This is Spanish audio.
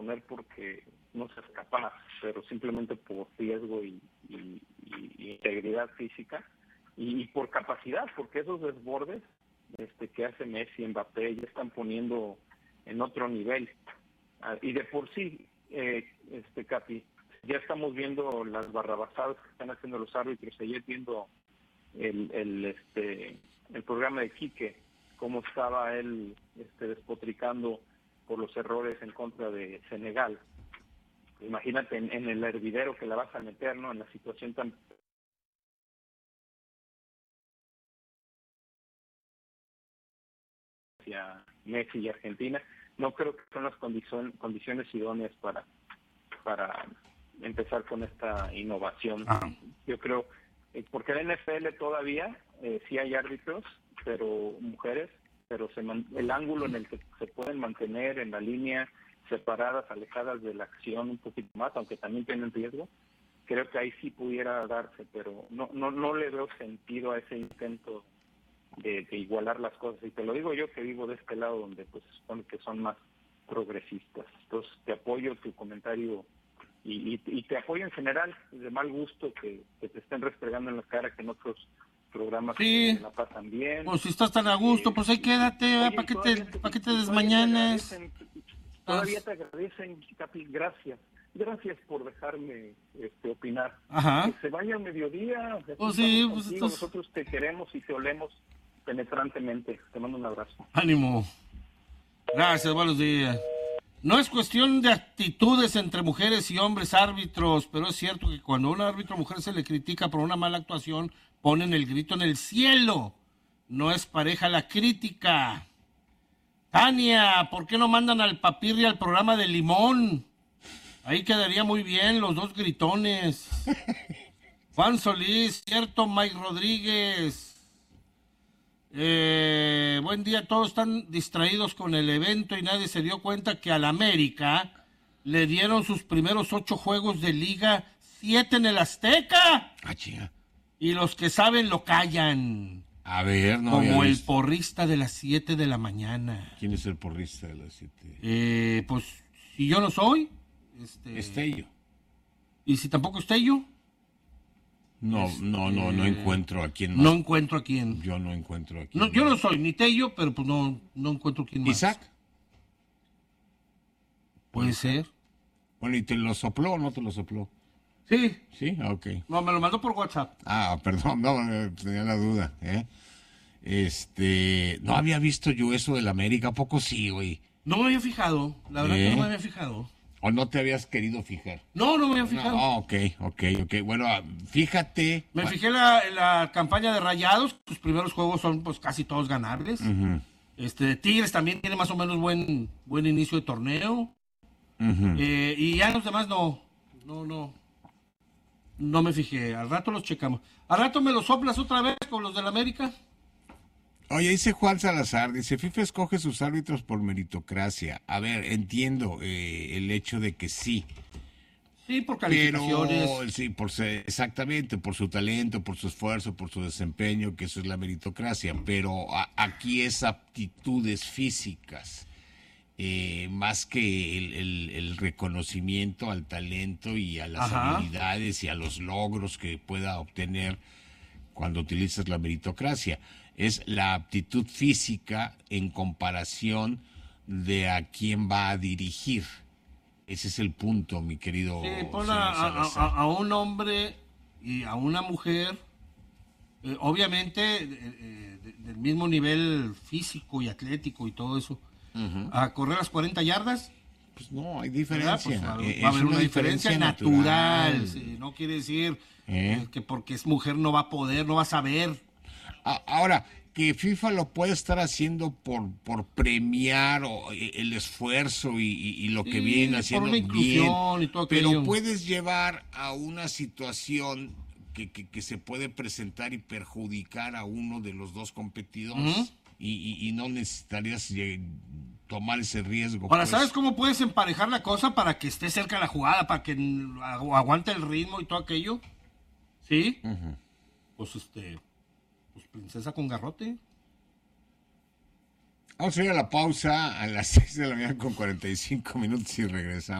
poner porque no seas capaz, pero simplemente por riesgo y integridad física y por capacidad, porque esos desbordes que hace Messi, Mbappé, ya están poniendo en otro nivel. Y de por sí, Capi, ya estamos viendo las barrabasadas que están haciendo los árbitros. Ayer viendo el programa de Quique, cómo estaba él despotricando por los errores en contra de Senegal. Imagínate en el hervidero que la vas a meter, ¿no? En la situación tan hacia Messi y Argentina. No creo que son las condiciones idóneas para empezar con esta innovación. Yo creo, porque en la NFL todavía sí hay árbitros, pero mujeres, pero el ángulo en el que se pueden mantener en la línea, separadas, alejadas de la acción un poquito más, aunque también tienen riesgo, creo que ahí sí pudiera darse, pero no le veo sentido a ese intento de igualar las cosas. Y te lo digo yo, que vivo de este lado donde pues se supone que son más progresistas. Entonces te apoyo tu comentario y te apoyo en general, de mal gusto que te estén restregando en la cara que en otros programas sí, la pasan bien. Pues si estás tan a gusto, pues ahí quédate, ¿para qué te desmañanas? Todavía te agradecen, Capi, gracias por dejarme opinar. Ajá. Que se vaya al mediodía, pues sí, pues nosotros te queremos y te olemos penetrantemente. Te mando un abrazo. Ánimo. Gracias, buenos días. No es cuestión de actitudes entre mujeres y hombres árbitros, pero es cierto que cuando a un árbitro mujer se le critica por una mala actuación, ponen el grito en el cielo. No es pareja la crítica. Tania, ¿por qué no mandan al Papirri al programa de Limón? Ahí quedaría muy bien los dos gritones. Juan Solís, cierto, Mike Rodríguez. Buen día, todos están distraídos con el evento y nadie se dio cuenta que al América le dieron sus primeros 8 juegos de liga, 7 en el Azteca. Chica. Y los que saben lo callan. A ver, no. Como el porrista de las 7 de la mañana. ¿Quién es el porrista de las 7? Pues, si yo no soy. Estello. ¿Y si tampoco Estello? No encuentro a quién más. No encuentro a quién. Yo no encuentro a quién. No, yo no soy ni Tello, pero pues no encuentro quién más. ¿Isaac? Puede ser. Bueno, ¿y te lo sopló o no te lo sopló? Sí. Sí, ok. No, me lo mandó por WhatsApp. Perdón, no, tenía la duda, no había visto yo eso del América, ¿a poco sí, güey? No me había fijado, la verdad que no me había fijado. ¿O no te habías querido fijar? No me había fijado. Ok. Bueno, fíjate. Me fijé en la campaña de Rayados, sus primeros juegos son pues casi todos ganables. Uh-huh. Tigres también tiene más o menos buen inicio de torneo. Uh-huh. Y ya los demás no me fijé. Al rato los checamos. Al rato me los soplas otra vez con los del América. Oye, dice Juan Salazar, dice, FIFA escoge sus árbitros por meritocracia. A ver, entiendo el hecho de que sí. Sí, por calificaciones. Pero, sí, exactamente, por su talento, por su esfuerzo, por su desempeño, que eso es la meritocracia. Pero aquí es aptitudes físicas, más que el reconocimiento al talento y a las habilidades y a los logros que pueda obtener cuando utilizas la meritocracia. Es la aptitud física en comparación de a quién va a dirigir. Ese es el punto, mi querido. Sí, pon a un hombre y a una mujer, obviamente del mismo nivel físico y atlético y todo eso, a correr las 40 yardas. Pues no, hay diferencia. Pues va a haber una diferencia natural. Sí, no quiere decir que porque es mujer no va a poder, no va a saber. Ahora, que FIFA lo puede estar haciendo por premiar el esfuerzo y lo que viene haciendo bien, y todo pero puedes llevar a una situación que se puede presentar y perjudicar a uno de los dos competidores y no necesitarías tomar ese riesgo. Ahora, ¿sabes cómo puedes emparejar la cosa para que esté cerca de la jugada, para que aguante el ritmo y todo aquello? ¿Sí? Pues Pues princesa con garrote. Vamos a ir a la pausa a las 6 de la mañana con 45 minutos y regresamos.